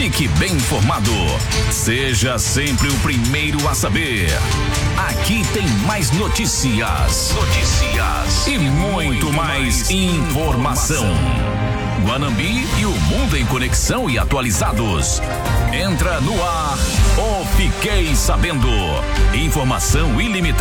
Fique bem informado. Seja sempre o primeiro a saber. Aqui tem mais notícias. E muito mais informação. Guanambi e o mundo em conexão e atualizados. Entra no ar o Fiquei Sabendo. Informação ilimitada.